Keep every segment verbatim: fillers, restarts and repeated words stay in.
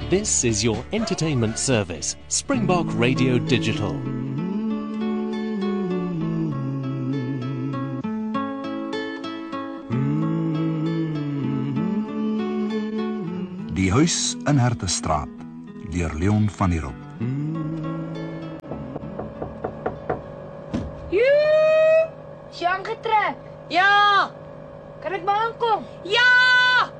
This is your entertainment service, Springbok Radio Digital. Die huis in Hertestraat, deur Leon van der Roop. Joe! Is jy aangetrek? Ja! Kan ek maar aankom? Ja!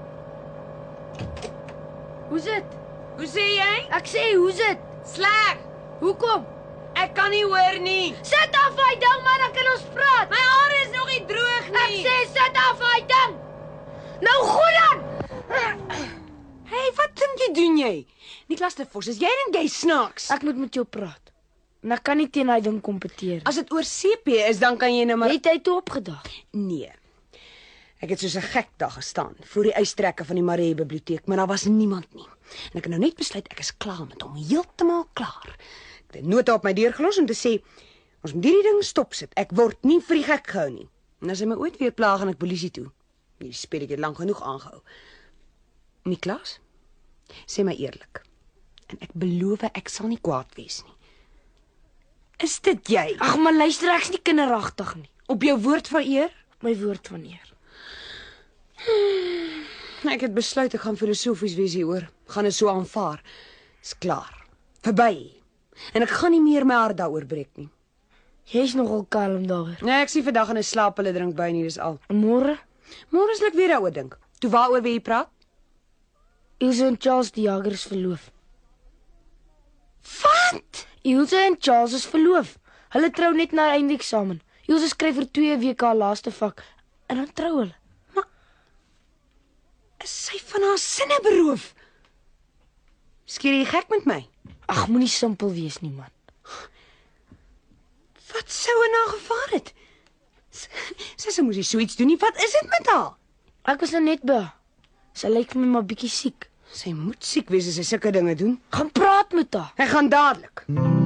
Hoe's dit? Hoe sê jy? Ek sê, hoe's dit? Sleg! Hoekom? Ek kan nie hoor nie. Sit af hy ding man, dan kan ons praat. My hare is nog nie droog nie. Ek sê, sit af hy ding. Nou goed dan! Hey, wat dink jy doen jy? Niklas de Vos, is jy dink jy snaaks? Ek moet met jou praat. En ek kan nie teen hy ding kompeteer. As dit oor C P is, dan kan jy nou maar... Het hy toe opgedag? Nee. Ek het soos 'n gek dag gestaan voor die uitstrekke van die Maree biblioteek, maar daar was niemand nie. En ek het nou net besluit ek is klaar met hom, heeltemal klaar. Ek het 'n nota op my deur gelos om te sê, ons moet hierdie ding stopsit. Ek word nie vir die gek gehou nie. En as hy my ooit weer pla, gaan ek polisie toe. Hierdie spelletjie het lank genoeg aangehou. Niklas, sê my eerlik. En ek beloof ek sal nie kwaad wees nie. Is dit jy? Ag, maar luister, ek's nie kinderagtig nie. Op jou woord van eer? My woord van eer. Ek het besluit ek gaan filosofies wees hieroor. Gaan dit so aanvaar. Is klaar. Verby. En ek gaan nie meer my hart daaroor breek nie. Jy's nogal kalm daar. Nee, ek sien vandag in 'n slaaphulle drink by nie, dis al. En môre? Môre sal ek weer daaroor dink. Toe waaroor wil jy praat? Ilse en Charles die Jager is verloof. Wat? Ilse en Charles is verloof. Hulle trou net na eindeksamen. Ilse skryf vir twee weke haar laaste vak en dan trou hulle. Maar is sy van haar sinne beroof? Skeer jy gek met my? Ag, moenie simpel wees nie, man. Wat sou in haar gevaar het? Sy sê moes jy so iets doen nie. Wat is dit met haar? Ek was nou net by. Sy lyk vir my maar bietjie siek. Sy moet siek wees as sy sulke dinge doen. Gaan praat met haar. Ek gaan dadelik.